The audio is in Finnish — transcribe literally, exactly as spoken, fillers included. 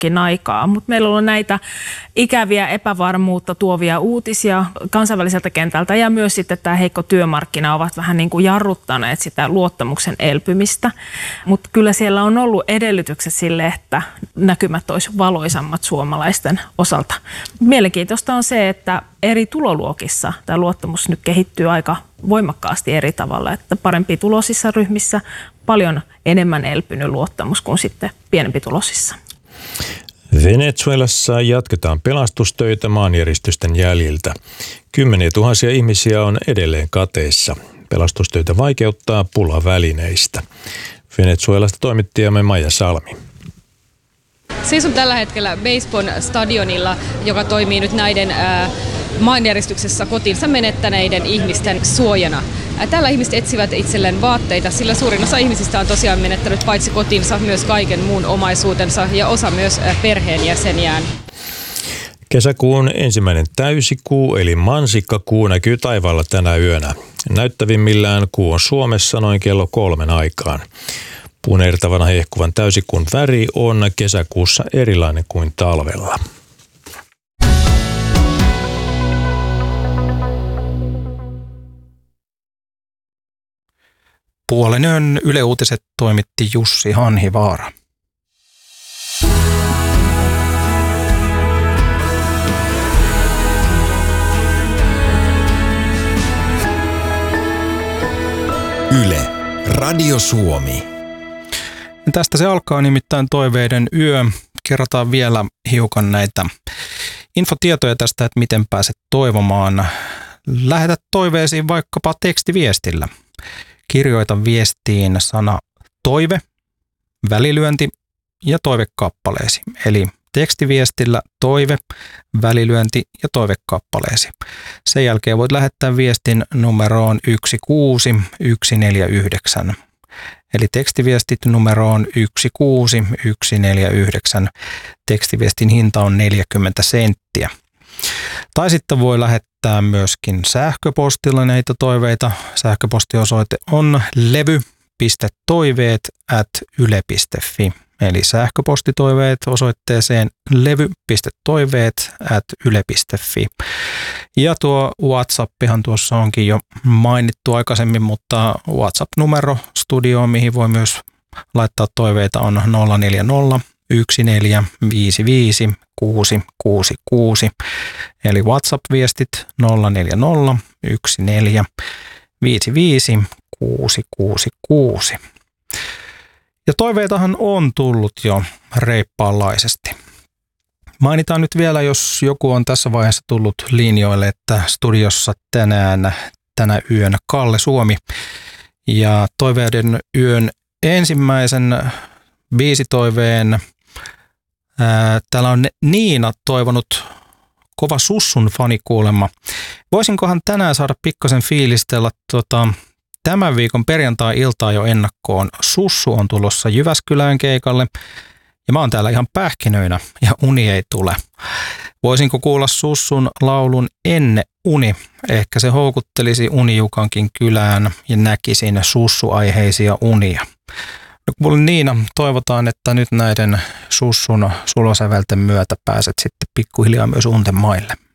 ollutkin aikaa, mutta meillä on ollut näitä ikäviä epävarmuutta tuovia uutisia kansainväliseltä kentältä ja myös sitten tämä heikko työmarkkina ovat vähän niin kuin jarruttaneet sitä luottamuksen elpymistä, mutta kyllä siellä on ollut edellytykset sille, että näkymät olisi valoisammat suomalaisten osalta. Mielenkiintoista on se, että eri tuloluokissa tämä luottamus nyt kehittyy aika voimakkaasti eri tavalla, että parempi tulosissa ryhmissä paljon enemmän elpynyt luottamus kuin sitten pienempi tulosissa. Venezuelassa jatketaan pelastustöitä maanjäristysten jäljiltä. Kymmeniä tuhansia ihmisiä on edelleen kateissa. Pelastustöitä vaikeuttaa pula välineistä. Venezuelasta toimittajamme Maija Salmi. Seison tällä hetkellä Beisbon stadionilla, joka toimii nyt näiden ää, maanjäristyksessä kotinsa menettäneiden ihmisten suojana. Tällä ihmiset etsivät itselleen vaatteita, sillä suurin osa ihmisistä on tosiaan menettänyt paitsi kotinsa, myös kaiken muun omaisuutensa ja osa myös perheenjäseniään. Kesäkuun ensimmäinen täysikuu eli mansikkakuu näkyy taivaalla tänä yönä. Näyttävimmillään kuu on Suomessa noin kello kolmen aikaan. Punertavana hehkuvan täysikuun väri on kesäkuussa erilainen kuin talvella. Puolen yön Yle Uutiset toimitti Jussi Hanhivaara. Yle, Radio Suomi. Tästä se alkaa nimittäin toiveiden yö. Kerrotaan vielä hiukan näitä infotietoja tästä, että miten pääset toivomaan. Lähetä toiveesi vaikkapa tekstiviestillä. Kirjoita viestiin sana toive, välilyönti ja toivekappaleesi. Eli tekstiviestillä toive, välilyönti ja toivekappaleesi. Sen jälkeen voit lähettää viestin numeroon yksi kuusi yksi neljä yhdeksän. Eli tekstiviestit numeroon yksi kuusi yksi neljä yhdeksän. Tekstiviestin hinta on neljäkymmentä senttiä. Tai sitten voi lähettää myöskin sähköpostilla näitä toiveita. Sähköpostiosoite on levy piste toiveet at yle piste fi. Eli sähköpostitoiveet osoitteeseen levy piste toiveet at yle piste fi. Ja tuo WhatsAppihan tuossa onkin jo mainittu aikaisemmin, mutta WhatsApp-numero studioon, mihin voi myös laittaa toiveita, on nolla neljä nolla yksi neljä viisi viisi kuusi kuusi kuusi. Eli WhatsApp-viestit nolla neljä nolla yksi neljä viisi viisi kuusi kuusi kuusi. Ja toiveitahan on tullut jo reippaanlaisesti. Mainitaan nyt vielä, jos joku on tässä vaiheessa tullut linjoille, että studiossa tänään, tänä yönä Kalle Suomi. Ja toiveiden yön ensimmäisen biisitoiveen ää, täällä on Niina toivonut kova Sussun fanikuulemma. Voisinkohan tänään saada pikkasen fiilistellä tota, tämän viikon perjantai-iltaa jo ennakkoon. Sussu on tulossa Jyväskylään keikalle ja mä oon täällä ihan pähkinöinä ja uni ei tule. Voisinko kuulla Sussun laulun Enne uni? Ehkä se houkuttelisi Unijukankin kylään ja näkisin sussuaiheisia unia. No kuule Niina, toivotaan, että nyt näiden Sussun sulosävelten myötä pääset sitten pikkuhiljaa myös unten maille.